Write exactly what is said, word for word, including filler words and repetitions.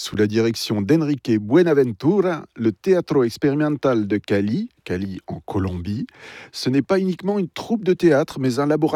Sous la direction d'Enrique Buenaventura, le Teatro Experimental de Cali, Cali en Colombie, ce n'est pas uniquement une troupe de théâtre, mais un laboratoire